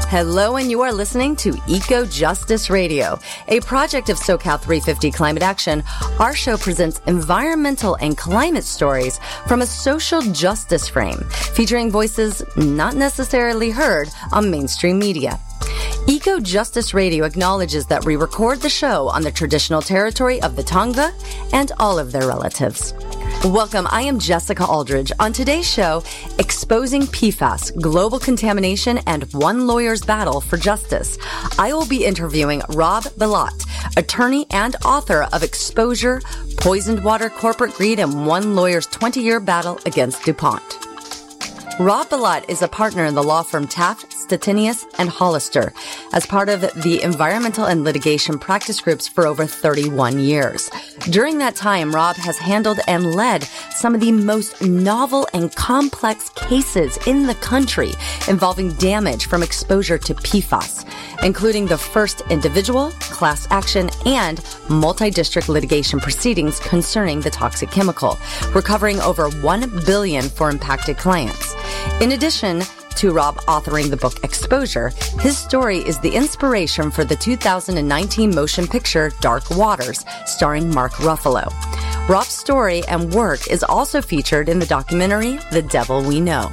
Hello, and you are listening to Eco Justice Radio, a project of SoCal 350 Climate Action. Our show presents environmental and climate stories from a social justice frame, featuring voices not necessarily heard on mainstream media. Eco Justice Radio acknowledges that we record the show on the traditional territory of the Tongva and all of their relatives. Welcome, I am Jessica Aldridge. On today's show, exposing PFAS, global contamination, and one lawyer's battle for justice. I will be interviewing Rob Bilott, attorney and author of Exposure, Poisoned Water, Corporate Greed, and one lawyer's 20-year battle against DuPont. Rob Bilott is a partner in the law firm Taft, Stettinius, and Hollister as part of the environmental and litigation practice groups for over 31 years. During that time, Rob has handled and led some of the most novel and complex cases in the country involving damage from exposure to PFAS, including the first individual, class action, and multi-district litigation proceedings concerning the toxic chemical, recovering over $1 billion for impacted clients. In addition to Rob authoring the book Exposure, his story is the inspiration for the 2019 motion picture Dark Waters, starring Mark Ruffalo. Rob's story and work is also featured in the documentary The Devil We Know.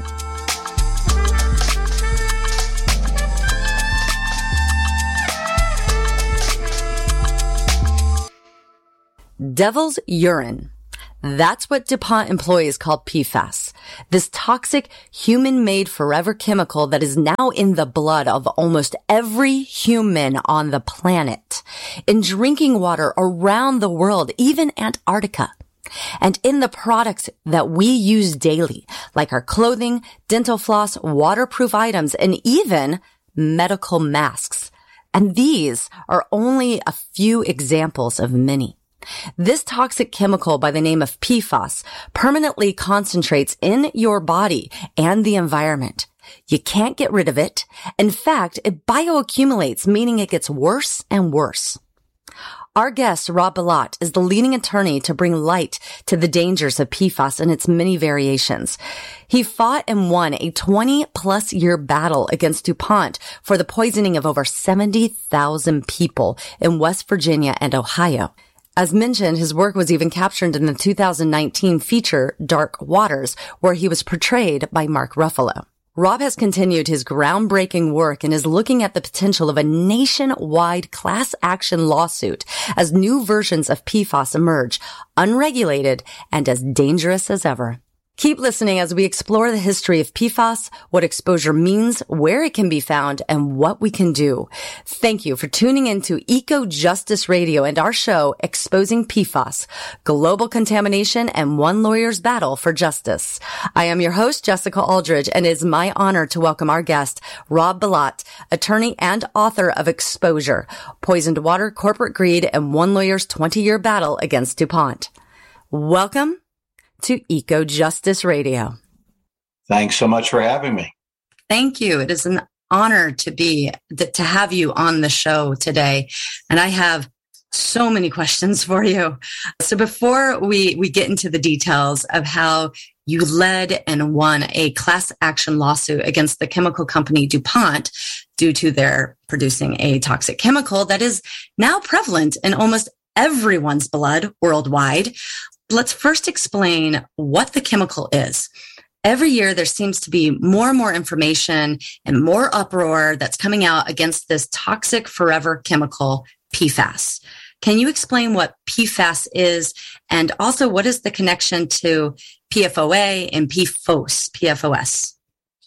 Devil's urine. That's what DuPont employees call PFAS, this toxic human-made forever chemical that is now in the blood of almost every human on the planet, in drinking water around the world, even Antarctica, and in the products that we use daily, like our clothing, dental floss, waterproof items, and even medical masks. And these are only a few examples of many. This toxic chemical by the name of PFAS permanently concentrates in your body and the environment. You can't get rid of it. In fact, it bioaccumulates, meaning it gets worse and worse. Our guest, Rob Bilott, is the leading attorney to bring light to the dangers of PFAS and its many variations. He fought and won a 20-plus year battle against DuPont for the poisoning of over 70,000 people in West Virginia and Ohio. As mentioned, his work was even captured in the 2019 feature Dark Waters, where he was portrayed by Mark Ruffalo. Rob has continued his groundbreaking work and is looking at the potential of a nationwide class action lawsuit as new versions of PFAS emerge, unregulated and as dangerous as ever. Keep listening as we explore the history of PFAS, what exposure means, where it can be found, and what we can do. Thank you for tuning in to Eco Justice Radio and our show, Exposing PFAS, Global Contamination and One Lawyer's Battle for Justice. I am your host, Jessica Aldridge, and it is my honor to welcome our guest, Rob Bilott, attorney and author of Exposure, Poisoned Water, Corporate Greed, and One Lawyer's 20-year battle against DuPont. Welcome to Eco Justice Radio. Thanks so much for having me. Thank you. It is an honor to have you on the show today. And I have so many questions for you. So before we get into the details of how you led and won a class action lawsuit against the chemical company DuPont due to their producing a toxic chemical that is now prevalent in almost everyone's blood worldwide, let's first explain what the chemical is. Every year, there seems to be more and more information and more uproar that's coming out against this toxic forever chemical, PFAS. Can you explain what PFAS is, and also what is the connection to PFOA and PFOS?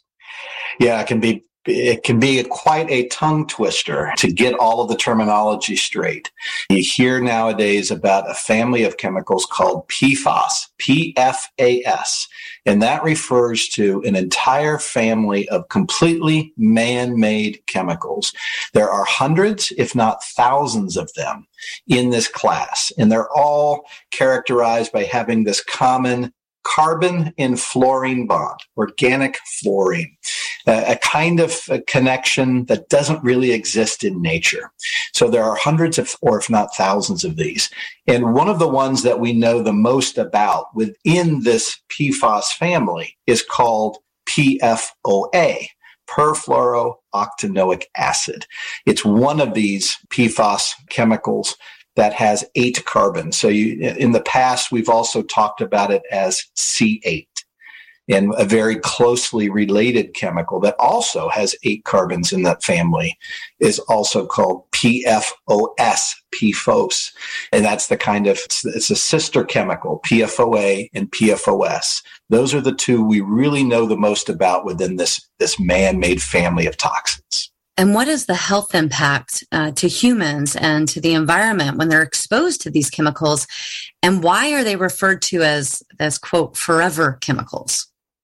Yeah, it can be quite a tongue twister to get all of the terminology straight. You hear nowadays about a family of chemicals called PFAS, P-F-A-S, and that refers to an entire family of completely man-made chemicals. There are hundreds, if not thousands of them in this class, and they're all characterized by having this common carbon and fluorine bond, organic fluorine, a kind of a connection that doesn't really exist in nature. So there are hundreds of, or if not thousands of these. And one of the ones that we know the most about within this PFAS family is called PFOA, perfluorooctanoic acid. It's one of these PFAS chemicals that has 8 carbons. So in the past, we've also talked about it as C8. And a very closely related chemical that also has 8 carbons in that family is also called PFOS, PFOS. And that's it's a sister chemical, PFOA and PFOS. Those are the two we really know the most about within this man-made family of toxins. And what is the health impact to humans and to the environment when they're exposed to these chemicals? And why are they referred to as quote, forever chemicals?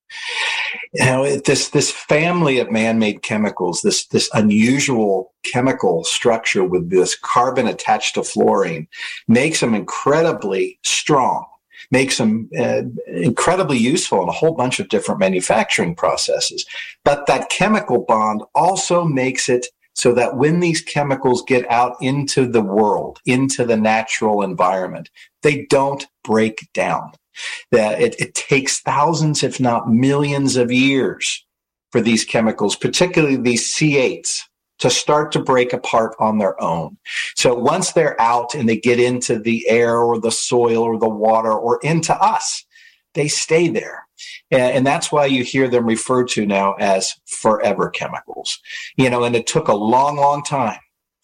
This family of man-made chemicals, this unusual chemical structure with this carbon attached to fluorine, makes them incredibly strong, makes them incredibly useful in a whole bunch of different manufacturing processes. But that chemical bond also makes it so that when these chemicals get out into the world, into the natural environment, they don't break down. That it takes thousands, if not millions of years for these chemicals, particularly these C8s, to start to break apart on their own. So once they're out and they get into the air or the soil or the water or into us, they stay there. And that's why you hear them referred to now as forever chemicals. And it took a long, long time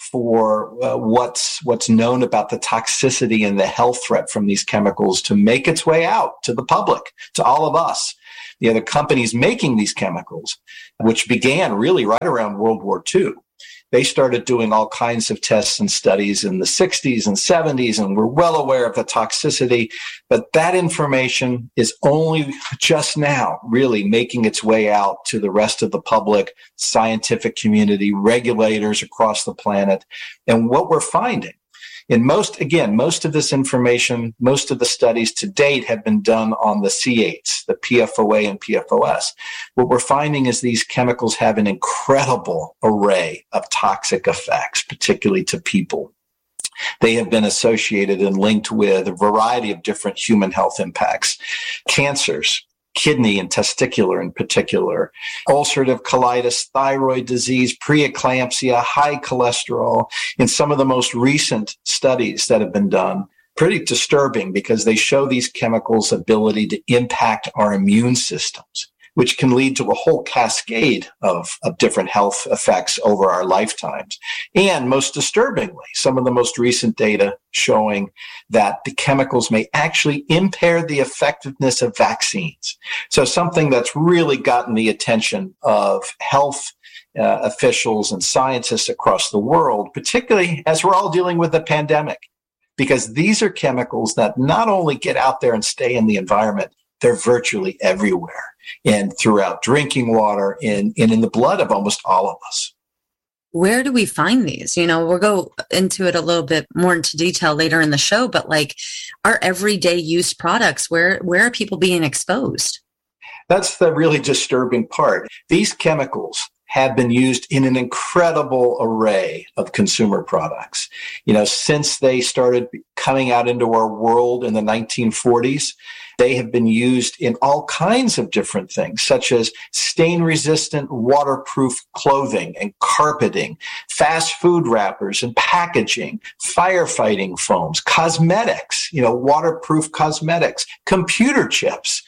for what's known about the toxicity and the health threat from these chemicals to make its way out to the public, to all of us. The companies making these chemicals, which began really right around World War II, they started doing all kinds of tests and studies in the 60s and 70s, and we're well aware of the toxicity. But that information is only just now really making its way out to the rest of the public, scientific community, regulators across the planet. And what we're finding, and most of this information, most of the studies to date have been done on the C8s, the PFOA and PFOS. What we're finding is these chemicals have an incredible array of toxic effects, particularly to people. They have been associated and linked with a variety of different human health impacts, cancers, kidney and testicular in particular, ulcerative colitis, thyroid disease, preeclampsia, high cholesterol. In some of the most recent studies that have been done, pretty disturbing because they show these chemicals' ability to impact our immune systems, which can lead to a whole cascade of different health effects over our lifetimes. And most disturbingly, some of the most recent data showing that the chemicals may actually impair the effectiveness of vaccines. So something that's really gotten the attention of health officials and scientists across the world, particularly as we're all dealing with the pandemic, because these are chemicals that not only get out there and stay in the environment, they're virtually everywhere and throughout drinking water and in the blood of almost all of us. Where do we find these? We'll go into it a little bit more into detail later in the show, but like our everyday use products, where are people being exposed? That's the really disturbing part. These chemicals have been used in an incredible array of consumer products. Since they started coming out into our world in the 1940s, they have been used in all kinds of different things, such as stain-resistant waterproof clothing and carpeting, fast food wrappers and packaging, firefighting foams, cosmetics, waterproof cosmetics, computer chips,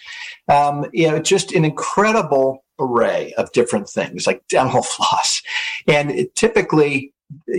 just an incredible array of different things like dental floss. And typically,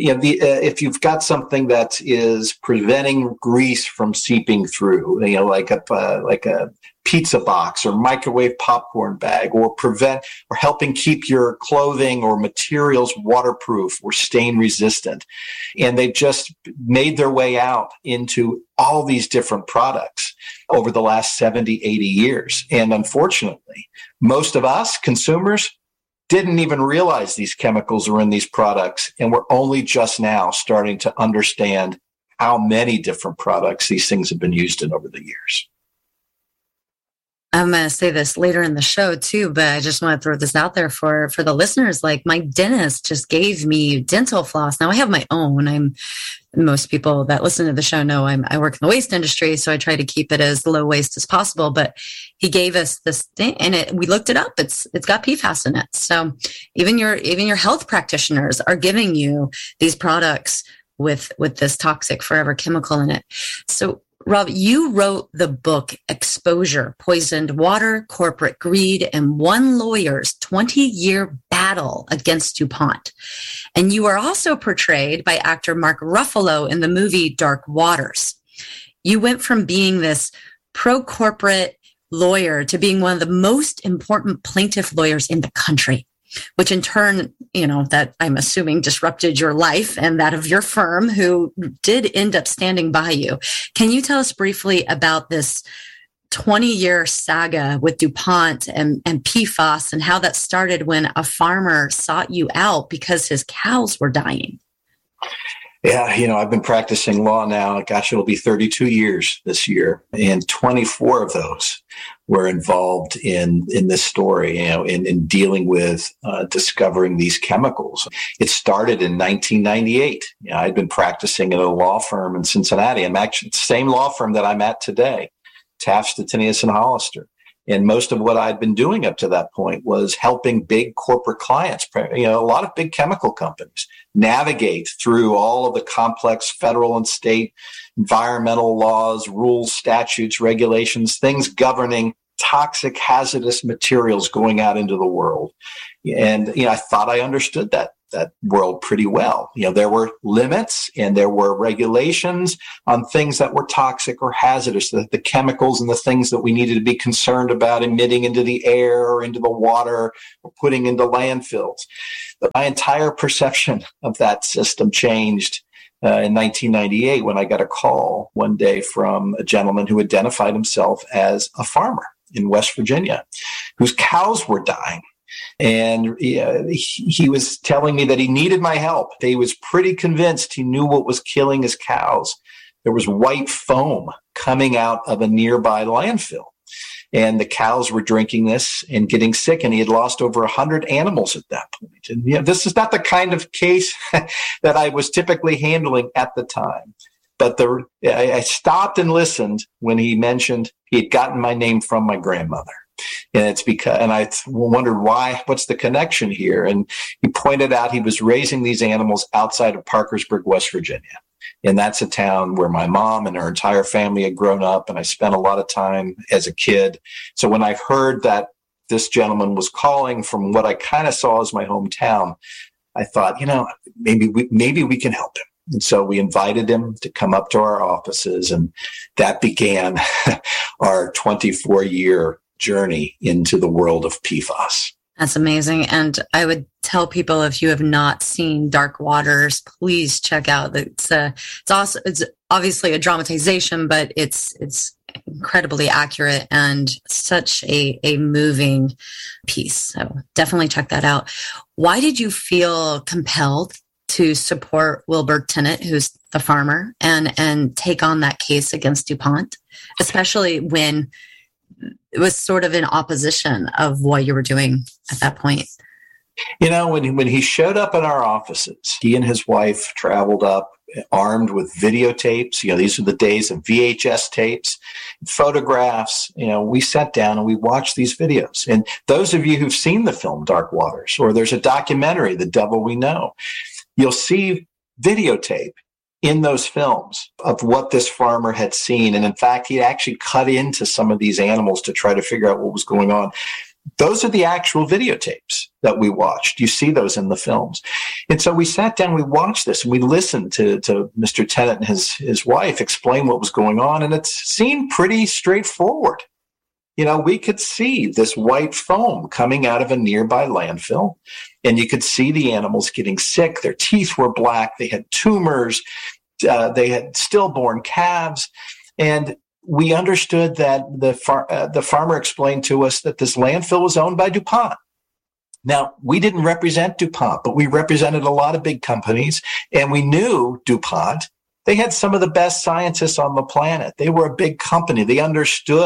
if you've got something that is preventing grease from seeping through, like a pizza box or microwave popcorn bag, or helping keep your clothing or materials waterproof or stain resistant. And they've just made their way out into all these different products over the last 70, 80 years. And unfortunately, most of us consumers didn't even realize these chemicals were in these products, and we're only just now starting to understand how many different products these things have been used in over the years. I'm going to say this later in the show too, but I just want to throw this out there for the listeners. Like, my dentist just gave me dental floss. Now I have my own. Most people that listen to the show know I work in the waste industry, so I try to keep it as low waste as possible. But he gave us this thing, and we looked it up. It's got PFAS in it. So even your health practitioners are giving you these products with this toxic forever chemical in it. So, Rob, you wrote the book Exposure: Poisoned Water, Corporate Greed, and One Lawyer's 20-Year Battle Against DuPont. And you are also portrayed by actor Mark Ruffalo in the movie Dark Waters. You went from being this pro-corporate lawyer to being one of the most important plaintiff lawyers in the country, which in turn, that I'm assuming disrupted your life and that of your firm, who did end up standing by you. Can you tell us briefly about this 20-year saga with DuPont and PFAS, and how that started when a farmer sought you out because his cows were dying? Yeah, I've been practicing law now. Gosh, it'll be 32 years this year, and 24 of those were involved in this story, in dealing with discovering these chemicals. It started in 1998. I'd been practicing at a law firm in Cincinnati. I'm actually the same law firm that I'm at today, Taft, Stettinius, and Hollister. And most of what I'd been doing up to that point was helping big corporate clients, a lot of big chemical companies, navigate through all of the complex federal and state environmental laws, rules, statutes, regulations, things governing toxic, hazardous materials going out into the world. And, I thought I understood that world pretty well. There were limits and there were regulations on things that were toxic or hazardous, the chemicals and the things that we needed to be concerned about emitting into the air or into the water or putting into landfills. But my entire perception of that system changed in 1998 when I got a call one day from a gentleman who identified himself as a farmer in West Virginia whose cows were dying. And he was telling me that he needed my help. He was pretty convinced he knew what was killing his cows. There was white foam coming out of a nearby landfill. And the cows were drinking this and getting sick. And he had lost over 100 animals at that point. And this is not the kind of case that I was typically handling at the time. But I stopped and listened when he mentioned he had gotten my name from my grandmother. And I wondered what's the connection here? And he pointed out he was raising these animals outside of Parkersburg, West Virginia. And that's a town where my mom and her entire family had grown up. And I spent a lot of time as a kid. So when I heard that this gentleman was calling from what I kind of saw as my hometown, I thought, maybe we can help him. And so we invited him to come up to our offices, and that began our 24-year journey into the world of PFAS. That's amazing. And I would tell people, if you have not seen Dark Waters, please check out. It's obviously a dramatization, but it's incredibly accurate and such a moving piece. So definitely check that out. Why did you feel compelled to support Wilbur Tennant, who's the farmer, and take on that case against DuPont, especially when it was sort of in opposition of what you were doing at that point? When he showed up in our offices, he and his wife traveled up armed with videotapes. These are the days of VHS tapes, photographs. We sat down and we watched these videos. And those of you who've seen the film Dark Waters, or there's a documentary, The Devil We Know, you'll see videotape in those films of what this farmer had seen. And in fact, he actually cut into some of these animals to try to figure out what was going on. Those are the actual videotapes that we watched. You see those in the films. And so we sat down, we watched this, and we listened to Mr. Tennant and his wife explain what was going on. And it seemed pretty straightforward. We could see this white foam coming out of a nearby landfill, and you could see the animals getting sick. Their teeth were black. They had tumors. They had stillborn calves. And we understood that the farmer explained to us that this landfill was owned by DuPont. Now, we didn't represent DuPont, but we represented a lot of big companies, and we knew DuPont. They had some of the best scientists on the planet. They were a big company. They understood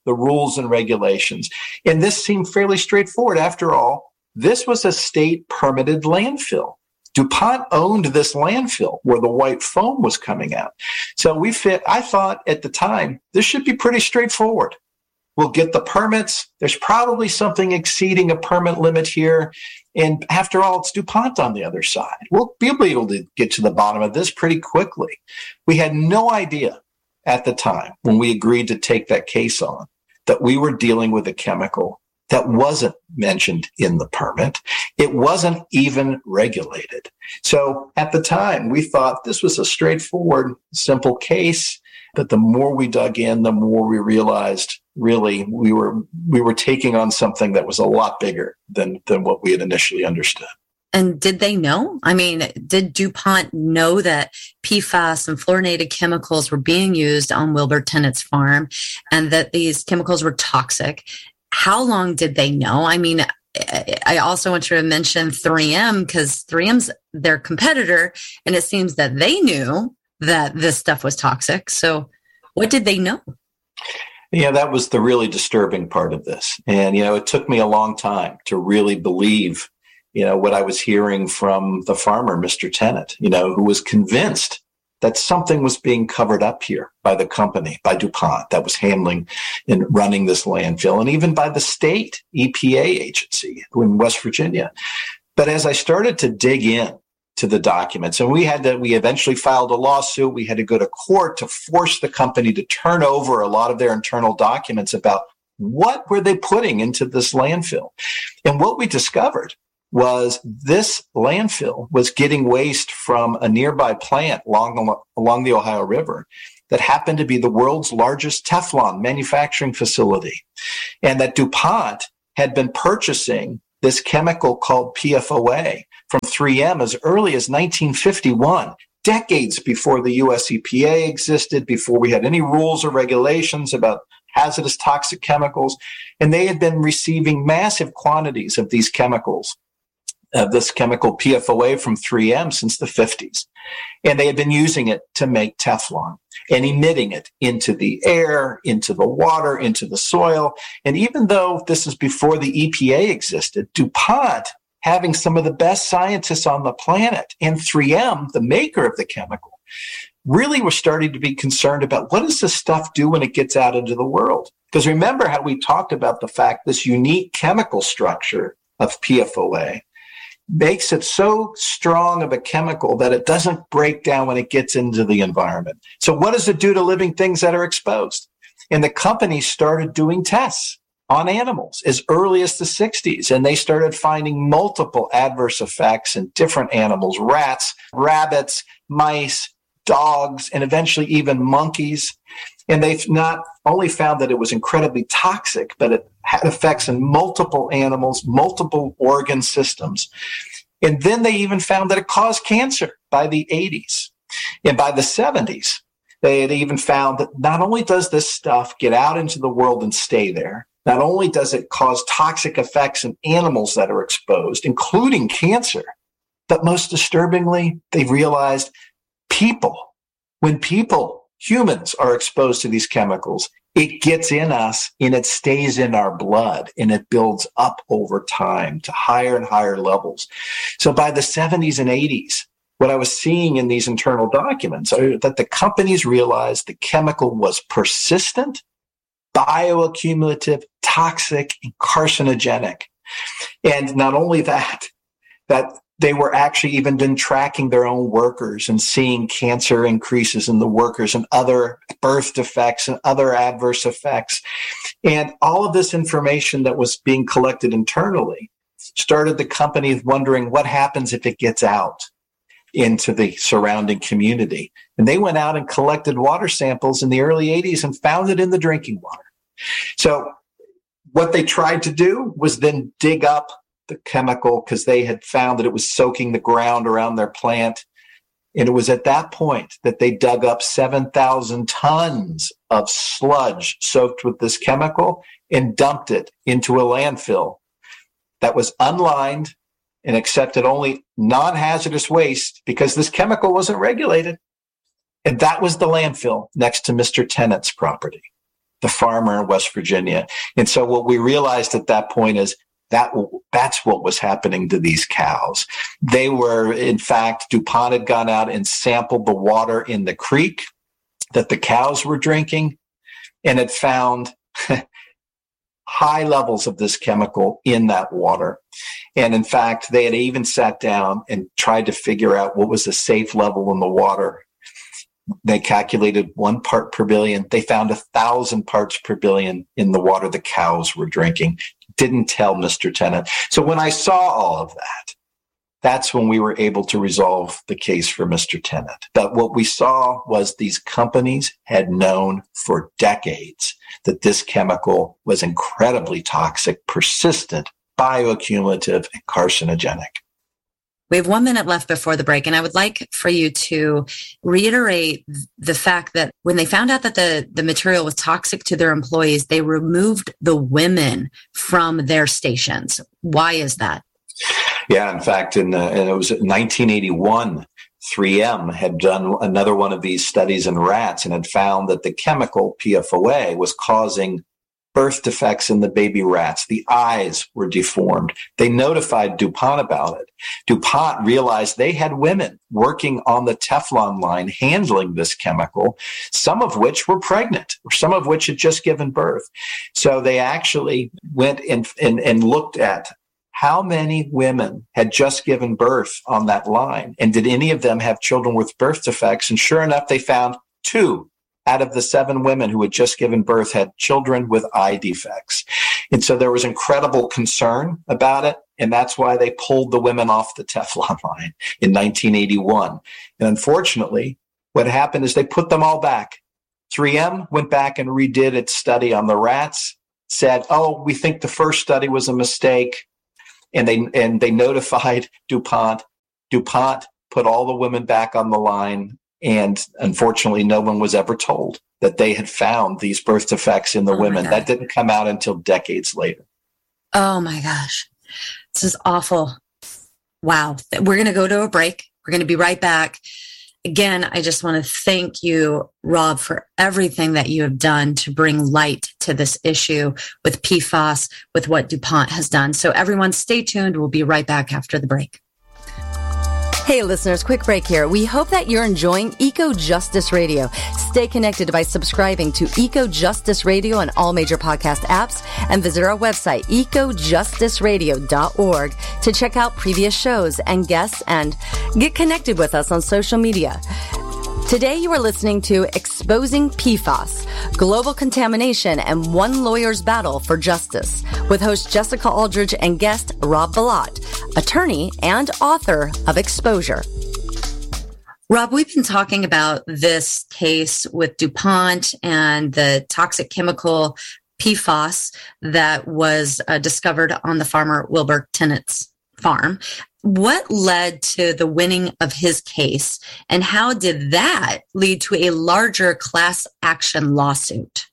the rules and regulations. And this seemed fairly straightforward. After all, this was a state permitted landfill. DuPont owned this landfill where the white foam was coming out. So I thought at the time, this should be pretty straightforward. We'll get the permits. There's probably something exceeding a permit limit here. And after all, it's DuPont on the other side. We'll be able to get to the bottom of this pretty quickly. We had no idea at the time when we agreed to take that case on that we were dealing with a chemical that wasn't mentioned in the permit. It wasn't even regulated. So at the time, we thought this was a straightforward, simple case. But the more we dug in, the more we realized really we were taking on something that was a lot bigger than what we had initially understood. And did they know? I mean, did DuPont know that PFAS and fluorinated chemicals were being used on Wilbur Tennett's farm and that these chemicals were toxic? How long did they know? I mean, I also want you to mention 3M because 3M's their competitor, and it seems that they knew that this stuff was toxic. So what did they know? Yeah, that was the really disturbing part of this. And, it took me a long time to really believe, what I was hearing from the farmer, Mr. Tennett, who was convinced that something was being covered up here by the company, by DuPont, that was handling and running this landfill, and even by the state EPA agency in West Virginia. But as I started to dig in to the documents, and we eventually filed a lawsuit. We had to go to court to force the company to turn over a lot of their internal documents about what were they putting into this landfill. And what we discovered was this landfill was getting waste from a nearby plant along the Ohio River that happened to be the world's largest Teflon manufacturing facility. And that DuPont had been purchasing this chemical called PFOA from 3M as early as 1951, decades before the US EPA existed, before we had any rules or regulations about hazardous toxic chemicals. And they had been receiving massive quantities of these chemicals, this chemical PFOA from 3M since the 50s. And they had been using it to make Teflon and emitting it into the air, into the water, into the soil. And even though this is before the EPA existed, DuPont, having some of the best scientists on the planet, and 3M, the maker of the chemical, really were starting to be concerned about what does this stuff do when it gets out into the world? Because remember how we talked about the fact this unique chemical structure of PFOA makes it so strong of a chemical that it doesn't break down when it gets into the environment. So what does it do to living things that are exposed? And the company started doing tests on animals as early as the 60s, and they started finding multiple adverse effects in different animals, rats, rabbits, mice, dogs, and eventually even monkeys. And they've not only found that it was incredibly toxic, but it had effects in multiple animals, multiple organ systems. And then they even found that it caused cancer by the 80s. And by the 70s, they had even found that not only does this stuff get out into the world and stay there, not only does it cause toxic effects in animals that are exposed, including cancer, but most disturbingly, they realized when humans are exposed to these chemicals, it gets in us and it stays in our blood and it builds up over time to higher and higher levels. So by the 70s and 80s, what I was seeing in these internal documents are that the companies realized the chemical was persistent, bioaccumulative, toxic, and carcinogenic. And not only that they were actually even been tracking their own workers and seeing cancer increases in the workers and other birth defects and other adverse effects. And all of this information that was being collected internally started the company wondering what happens if it gets out into the surrounding community. And they went out and collected water samples in the early 80s and found it in the drinking water. So what they tried to do was then dig up the chemical because they had found that it was soaking the ground around their plant. And it was at that point that they dug up 7,000 tons of sludge soaked with this chemical and dumped it into a landfill that was unlined and accepted only non-hazardous waste because this chemical wasn't regulated. And that was the landfill next to Mr. Tennett's property. the farmer in West Virginia. And so what we realized at that point is that's what was happening to these cows. They were, in fact, DuPont had gone out and sampled the water in the creek that the cows were drinking and had found high levels of this chemical in that water. And in fact, they had even sat down and tried to figure out what was the safe level in the water. They calculated 1 part per billion. They found 1,000 parts per billion in the water the cows were drinking. Didn't tell Mr. Tennant. So when I saw all of that, that's when we were able to resolve the case for Mr. Tennant. But what we saw was these companies had known for decades that this chemical was incredibly toxic, persistent, bioaccumulative, and carcinogenic. We have 1 minute left before the break, and I would like for you to reiterate the fact that when they found out that the material was toxic to their employees, they removed the women from their stations. Why is that? Yeah, in fact, and it was 1981, 3M had done another one of these studies in rats and had found that the chemical PFOA was causing birth defects in the baby rats. The eyes were deformed. They notified DuPont about it. DuPont realized they had women working on the Teflon line handling this chemical, some of which were pregnant, or some of which had just given birth. So they actually went and looked at how many women had just given birth on that line, and did any of them have children with birth defects? And sure enough, they found 2 out of the 7 women who had just given birth had children with eye defects. And so there was incredible concern about it. And that's why they pulled the women off the Teflon line in 1981. And unfortunately, what happened is they put them all back. 3M went back and redid its study on the rats, said, oh, we think the first study was a mistake. And they notified DuPont. DuPont put all the women back on the line. And unfortunately, no one was ever told that they had found these birth defects in the women. That didn't come out until decades later. Oh my gosh. This is awful. Wow. We're going to go to a break. We're going to be right back. Again, I just want to thank you, Rob, for everything that you have done to bring light to this issue with PFAS, with what DuPont has done. So everyone stay tuned. We'll be right back after the break. Hey listeners, quick break here. We hope that you're enjoying Eco Justice Radio. Stay connected by subscribing to Eco Justice Radio on all major podcast apps and visit our website, ecojusticeradio.org, to check out previous shows and guests and get connected with us on social media. Today you are listening to Exposing PFAS, Global Contamination and One Lawyer's Battle for Justice, with host Jessica Aldridge and guest Rob Bilott, attorney and author of Exposure. Rob, we've been talking about this case with DuPont and the toxic chemical PFAS that was discovered on the farmer Wilbur Tennant's farm. What led to the winning of his case, and how did that lead to a larger class action lawsuit?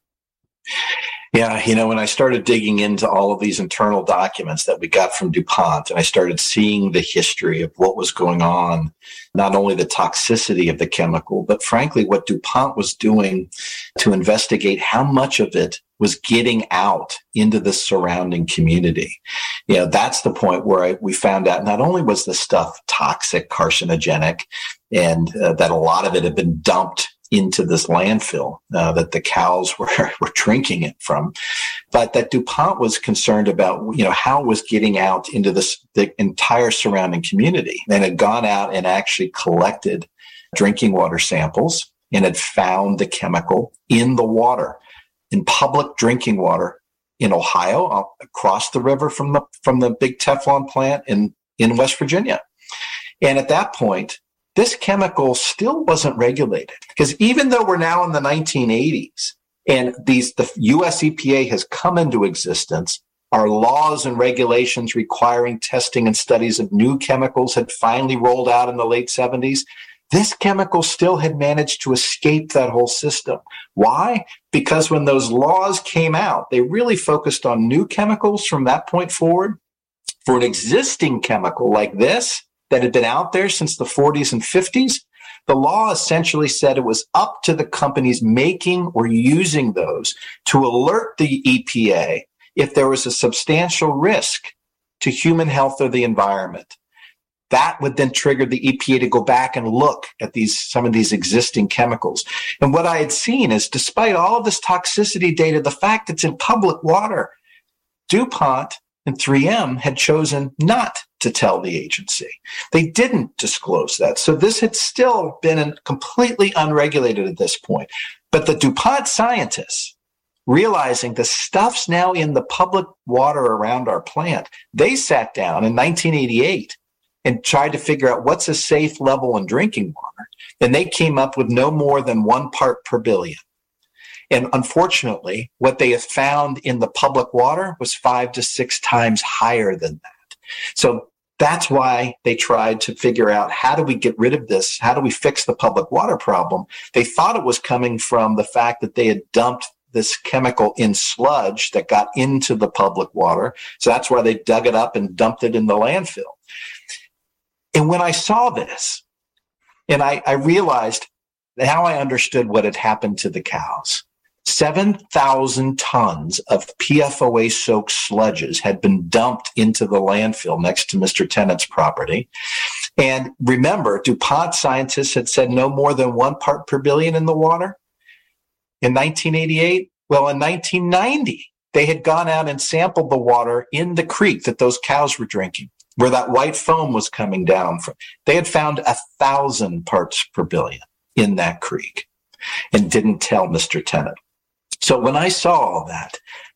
Yeah, when I started digging into all of these internal documents that we got from DuPont, and I started seeing the history of what was going on, not only the toxicity of the chemical, but frankly, what DuPont was doing to investigate how much of it was getting out into the surrounding community. That's the point where we found out not only was the stuff toxic, carcinogenic, and that a lot of it had been dumped into this landfill that the cows were drinking it from, but that DuPont was concerned about, how it was getting out into the entire surrounding community, and had gone out and actually collected drinking water samples and had found the chemical in the water, in public drinking water in Ohio, across the river from the big Teflon plant in West Virginia. And at that point, this chemical still wasn't regulated, because even though we're now in the 1980s and the US EPA has come into existence, our laws and regulations requiring testing and studies of new chemicals had finally rolled out in the late 70s. This chemical still had managed to escape that whole system. Why? Because when those laws came out, they really focused on new chemicals from that point forward. For an existing chemical like this that had been out there since the 40s and 50s, The law essentially said it was up to the companies making or using those to alert the EPA if there was a substantial risk to human health or the environment. That would then trigger the EPA to go back and look at some of these existing chemicals. And what I had seen is, despite all of this toxicity data, the fact it's in public water, DuPont and 3M had chosen not to tell the agency. They didn't disclose that. So this had still been completely unregulated at this point. But the DuPont scientists, realizing the stuff's now in the public water around our plant, they sat down in 1988 and tried to figure out what's a safe level in drinking water. And they came up with no more than 1 part per billion. And unfortunately, what they have found in the public water was 5 to 6 times higher than that. So that's why they tried to figure out, how do we get rid of this? How do we fix the public water problem? They thought it was coming from the fact that they had dumped this chemical in sludge that got into the public water. So that's why they dug it up and dumped it in the landfill. And when I saw this, and I realized how I understood what had happened to the cows. 7,000 tons of PFOA-soaked sludges had been dumped into the landfill next to Mr. Tennant's property. And remember, DuPont scientists had said no more than 1 part per billion in the water in 1988. Well, in 1990, they had gone out and sampled the water in the creek that those cows were drinking, where that white foam was coming down from. They had found 1,000 parts per billion in that creek and didn't tell Mr. Tennant. So when I saw all that,